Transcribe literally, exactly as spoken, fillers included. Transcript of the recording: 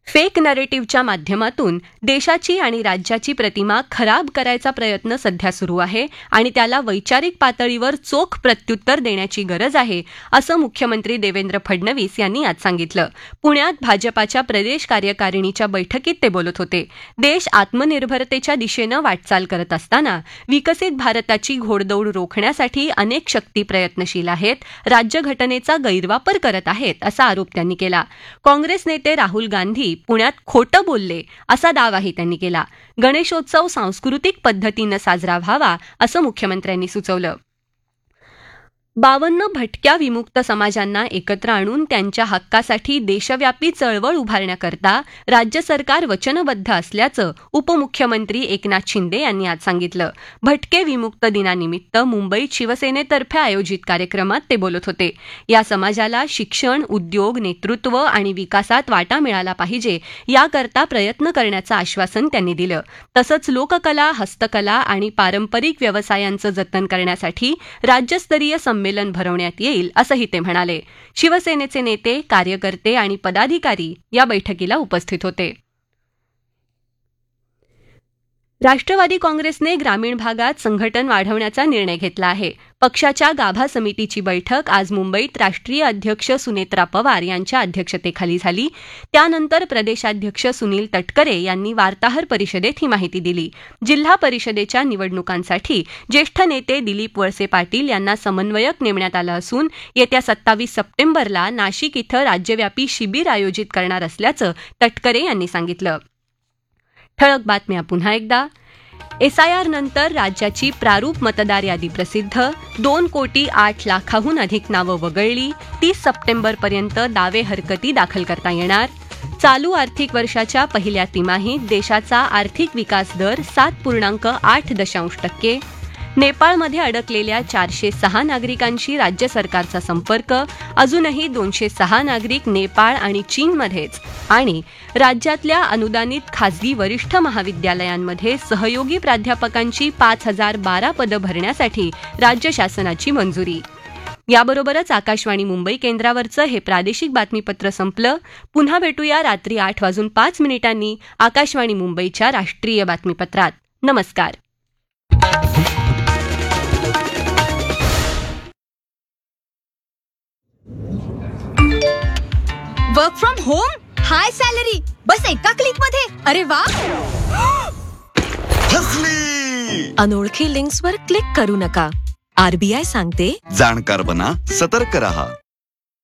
Fake नरेटिव्हच्या माध्यमातून देशाची आणि राज्याची प्रतिमा खराब करायचा प्रयत्न सध्या सुरू आहे आणि त्याला वैचारिक पातळीवर चोख प्रत्युत्तर देण्याची गरज आहे, असं मुख्यमंत्री देवेंद्र फडणवीस यांनी आज सांगितलं. पुण्यात भाजपाच्या प्रदेश कार्यकारिणीच्या बैठकीत ते बोलत होते. देश आत्मनिर्भरतेच्या दिशेनं वाटचाल करत असताना विकसित भारताची घोडदौड रोखण्यासाठी अनेक शक्ती प्रयत्नशील आहेत, राज्यघटनेचा गैरवापर करत आहेत, असा आरोप त्यांनी केला. काँग्रेस नेते राहुल गांधी पुण्यात खोटं बोलले असा दावाही त्यांनी केला. गणेशोत्सव सांस्कृतिक पद्धतीनं साजरा व्हावा असं मुख्यमंत्र्यांनी सुचवलं. बावन्न भटक्या विमुक्त समाजांना एकत्र आणून त्यांच्या हक्कासाठी देशव्यापी चळवळ उभारण्याकरता राज्य सरकार वचनबद्ध असल्याचं उपमुख्यमंत्री एकनाथ शिंदे यांनी आज सांगितलं. भटके विमुक्त दिनानिमित्त मुंबईत शिवसेनेतर्फे आयोजित कार्यक्रमात ते बोलत होते. या समाजाला शिक्षण, उद्योग, नेतृत्व आणि विकासात वाटा मिळाला पाहिजे याकरता प्रयत्न करण्याचं आश्वासन त्यांनी दिलं. तसंच लोककला, हस्तकला आणि पारंपरिक व्यवसायांचं जतन करण्यासाठी राज्यस्तरीय संमेलन भरवण्यात येईल असंही ते म्हणाले. शिवसेनेचे नेते, कार्यकर्ते आणि पदाधिकारी या बैठकीला उपस्थित होते. राष्ट्रवादी काँग्रेसने ग्रामीण भागात संघटन वाढवण्याचा निर्णय घेतला आहे. पक्षाच्या गाभा समितीची बैठक आज मुंबईत राष्ट्रीय अध्यक्ष सुनेत्रा पवार यांच्या अध्यक्षतेखाली झाली. त्यानंतर प्रदेशाध्यक्ष सुनील तटकरे यांनी वार्ताहर परिषदेत ही माहिती दिली. जिल्हा परिषदेच्या निवडणुकांसाठी ज्येष्ठ नेते दिलीप वळसे पाटील यांना समन्वयक नेमण्यात आलं असून येत्या सत्तावीस सप्टेंबरला नाशिक इथं राज्यव्यापी शिबिर आयोजित करणार असल्याचं तटकरे यांनी सांगितलं. ठळक बातम्या पुन्हा एकदा. एसआयआर नंतर राज्याची प्रारूप मतदार यादी प्रसिद्ध. दोन कोटी आठ लाखाहून अधिक नावं वगळली. तीस सप्टेंबरपर्यंत दावे हरकती दाखल करता येणार. चालू आर्थिक वर्षाच्या पहिल्या तिमाहीत देशाचा आर्थिक विकास दर सात पूर्णांक आठ दशांश टक्के. नेपाळमध्ये अडकलेल्या चारशे सहा नागरिकांशी राज्य सरकारचा संपर्क. अजूनही दोनशे सहा नागरिक नेपाळ आणि चीनमध्येच. आणि राज्यातल्या अनुदानित खासगी वरिष्ठ महाविद्यालयांमध्ये सहयोगी प्राध्यापकांची पाच हजार बारा पदं भरण्यासाठी राज्य शासनाची मंजुरी. याबरोबरच आकाशवाणी मुंबई केंद्रावरचं हे प्रादेशिक बातमीपत्र संपलं. पुन्हा भेटूया रात्री आठ वाजून पाच मिनिटांनी आकाशवाणी मुंबईच्या राष्ट्रीय बातमीपत्रात. नमस्कार. Work from home, high salary, बस एका क्लिक मध्ये. अरे वा. अनोळखी लिंक्सवर क्लिक करू नका. आरबीआय सांगते, जाणकार बना, सतर्क रहा.